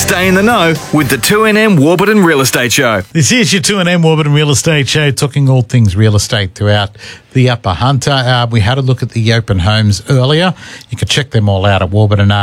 Stay in the know with the 2NM Warburton Real Estate Show. This is your 2NM Warburton Real Estate Show, talking all things real estate throughout the Upper Hunter. We had a look at the open homes earlier. You can check them all out at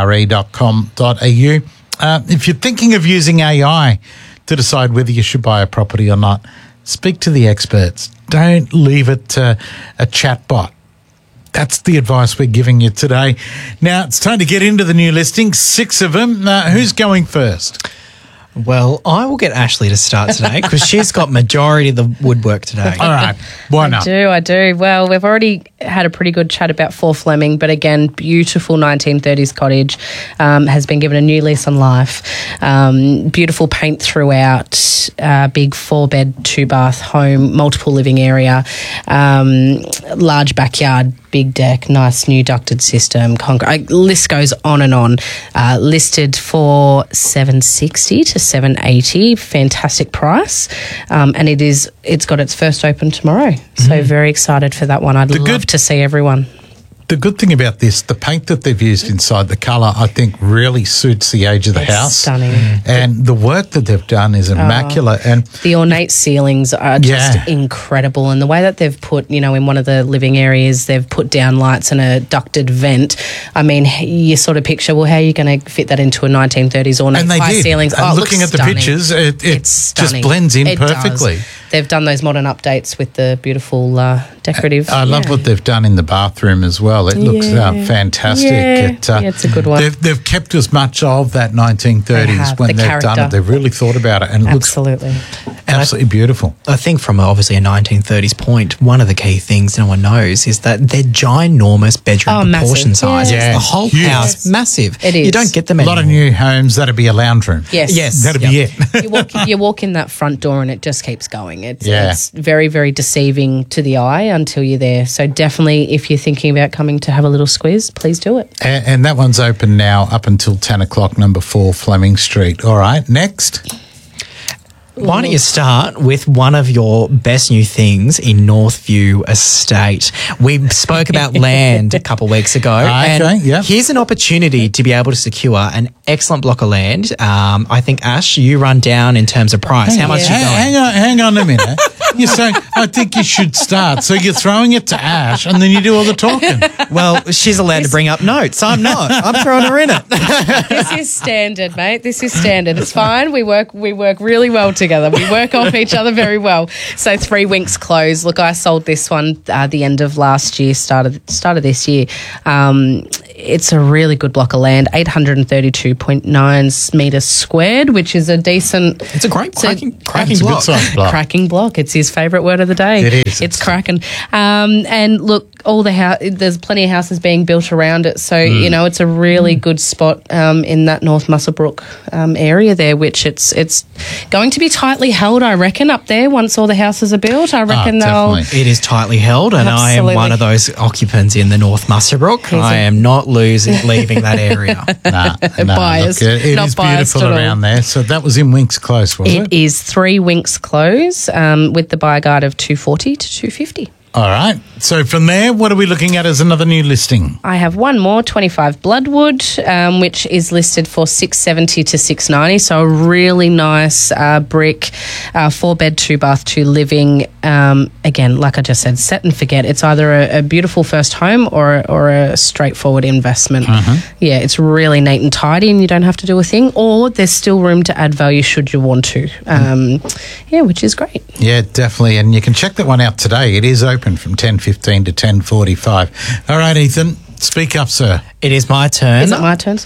warburtonre.com.au. If you're thinking of using AI to decide whether you should buy a property or not, speak to the experts. Don't leave it to a chatbot. That's the advice we're giving you today. Now, it's time to get into the new listings, 6 of them. Who's going first? Well, I will get Ashley to start today because she's got majority of the woodwork today. All right. Why not? I do. Well, we've already had a pretty good chat about 4 Fleming, but again, beautiful 1930s cottage has been given a new lease on life. Beautiful paint throughout, big 4-bed, 2-bath home, multiple living area, large backyard, big deck, nice new ducted system, concrete. List goes on and on. Listed for $760 to $780, fantastic price, and it's got its first open tomorrow. So very excited for that one. I'd love to see everyone. The good thing about this, the paint that they've used inside, the colour, I think really suits the age of the house. Stunning. And the work that they've done is immaculate. And the ornate ceilings are just incredible. And the way that they've put, in one of the living areas, they've put down lights and a ducted vent. I mean, you sort of picture, well, how are you going to fit that into a 1930s ornate high ceilings? And looking at the pictures, it just blends in perfectly. They've done those modern updates with the beautiful decorative. I love what they've done in the bathroom as well. It looks fantastic. It's a good one. They've kept as much of that 1930s when they've done it. They've really thought about it, and it looks absolutely beautiful. I think from obviously a 1930s point, one of the key things no one knows is that they're ginormous bedroom proportion size. Yeah. The whole house, massive. It is. You don't get them A anymore. lot of new homes, that'd be a lounge room. Yes. That'd be it. You walk in that front door and it just keeps going. It's very, very deceiving to the eye until you're there. So definitely, if you're thinking about coming to have a little squeeze, please do it. And that one's open now up until 10 o'clock, number 4 Fleming Street. All right, next. Why don't you start with one of your best new things in Northview Estate? We spoke about land a couple of weeks ago. Here's an opportunity to be able to secure an excellent block of land. I think, Ash, you run down in terms of price. How much are you going? Hang on a minute. You're saying, I think you should start. So you're throwing it to Ash and then you do all the talking. Well, she's allowed to bring up notes. I'm not. I'm throwing her in it. This is standard, mate. This is standard. It's fine. We work really well together. We work off each other very well. So 3 Winks Close. Look, I sold this one the end of last year, start of this year. It's a really good block of land, 832.9 metres squared, which is a decent... It's a great cracking block. Cracking block. It's his favourite word of the day. It is. It's cracking. And look, there's plenty of houses being built around it. So, it's a really good spot in that North Muswellbrook area there, which it's going to be tightly held, I reckon, up there once all the houses are built. I reckon it is tightly held, and Absolutely. I am one of those occupants in the North Muswellbrook. I am not leaving that area. Biased. Look, it not is biased beautiful around there. So that was in Winks Close, was it? It is 3 Winks Close with the buy guide of $240 to $250. All right. So from there, what are we looking at as another new listing? I have one more, 25 Bloodwood, which is listed for $670 to $690. So a really nice brick, 4-bed, 2-bath, 2 living. Again, like I just said, set and forget. It's either a beautiful first home or a straightforward investment. Yeah, it's really neat and tidy, and you don't have to do a thing. Or there's still room to add value should you want to. Which is great. Yeah, definitely. And you can check that one out today. It is open from 10:15 to 10:45. All right, Ethan, speak up, sir. It is my turn. Is it my turn?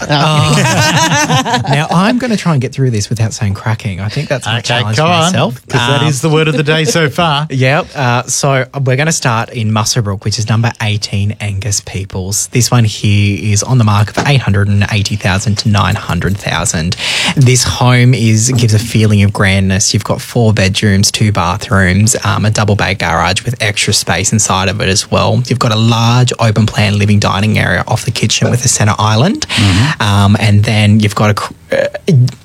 Now, I'm going to try and get through this without saying cracking. I think that's my challenge for myself. Because that is the word of the day so far. Yep. So we're going to start in Muswellbrook, which is number 18, Angus Peoples. This one here is on the market for $880,000 to $900,000. This home gives a feeling of grandness. You've got 4 bedrooms, 2 bathrooms, a double bay garage with extra space inside of it as well. You've got a large open plan living dining area off the kitchen with a centre island. And then you've got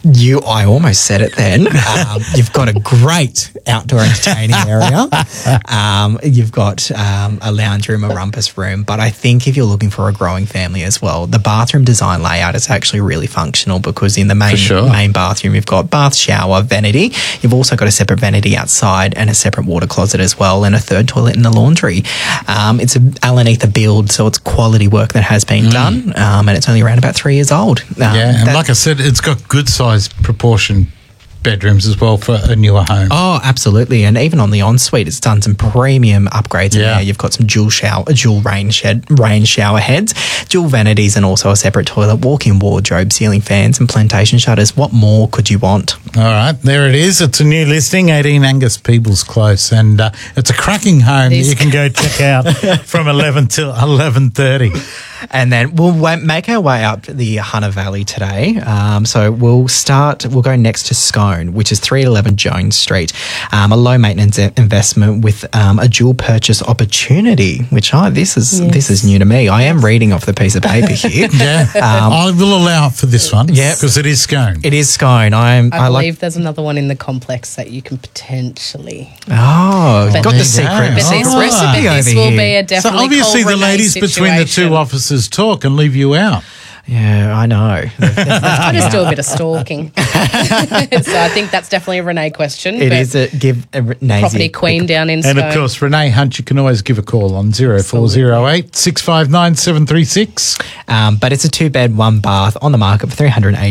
I almost said it then. You've got a great outdoor entertaining area. You've got a lounge room, a rumpus room. But I think if you're looking for a growing family as well, the bathroom design layout is actually really functional, because in the main bathroom, you've got bath, shower, vanity. You've also got a separate vanity outside and a separate water closet as well, and a third toilet in the laundry. It's a Alanetha build, so it's quality work that has been done, and it's only around about 3 years old. And like I said, it's got good size proportion bedrooms as well for a newer home. Oh, absolutely. And even on the ensuite, it's done some premium upgrades in there. You've got some dual rain shower heads, dual vanities, and also a separate toilet, walk-in wardrobe, ceiling fans, and plantation shutters. What more could you want? All right, there it is. It's a new listing, 18 Angus Peebles Close, and it's a cracking home that you can go check out from 11 till 11:30. And then we'll make our way up the Hunter Valley today. So we'll go next to Scone, which is 311 Jones Street. A low maintenance investment with a dual purchase opportunity, which this is new to me. I am reading off the piece of paper here. I will allow it for this one. Yeah, because it is Scone. It is Scone. I believe there's another one in the complex that you can potentially. Oh, got the secret. But this will be a definitely. So obviously the ladies between the two officers talk and leave you out. Yeah, I know. I just do a bit of stalking. So I think that's definitely a Renee question. It is give Renee property queen down in Scone. And of course, Renee Hunt, you can always give a call on 0408 659 736. But it's a 2-bed, 1-bath on the market for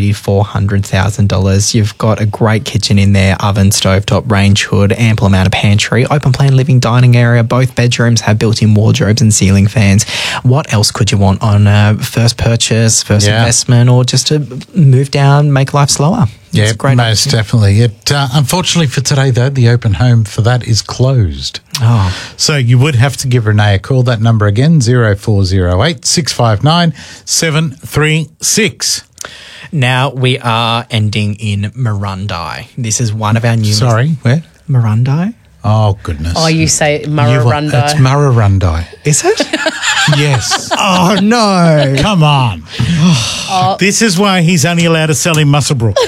$384,000. You've got a great kitchen in there, oven, stovetop, range hood, ample amount of pantry, open plan living, dining area. Both bedrooms have built-in wardrobes and ceiling fans. What else could you want on a first purchase, first investment, or just to move down, make life slower? Yeah, most definitely. Unfortunately for today, though, the open home for that is closed. Oh. So you would have to give Renee a call. That number again, 0408 659 736. Now we are ending in Marundi. This is one of our new... Sorry, where? Marundi? Oh, goodness. Oh, you say Murrurundi. It's Murrurundi. Is it? Yes. Oh, no. Come on. This is why he's only allowed to sell in Muswellbrook.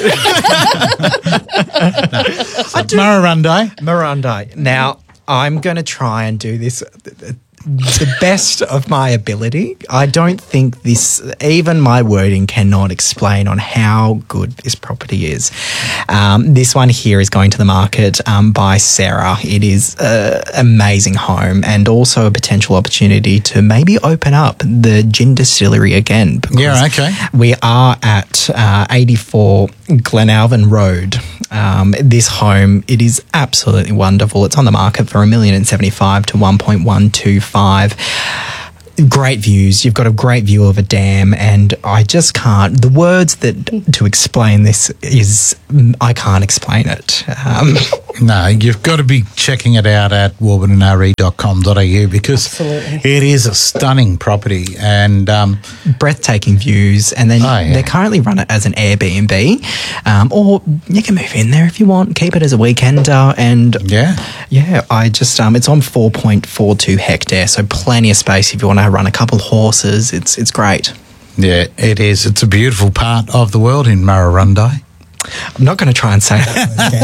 Murrurundi. Marundi. Now, I'm going to try and do this the best of my ability. I don't think even my wording cannot explain on how good this property is. This one here is going to the market by Sarah. It is an amazing home and also a potential opportunity to maybe open up the gin distillery again. Yeah, okay. We are at 84 Glenalvon Road. This home, it is absolutely wonderful. It's on the market for $1,075,000 to $1.125. Great views. You've got a great view of a dam, and I just can't. The words to explain this is I can't explain it. No, you've got to be checking it out at warburtonre.com.au because it is a stunning property and breathtaking views. And then they currently run it as an Airbnb, or you can move in there if you want. Keep it as a weekender, and I just it's on 4.42 hectares, so plenty of space if you want to run a couple horses. It's great. Yeah, it is. It's a beautiful part of the world in Murrurundi. I'm not going to try and say that again.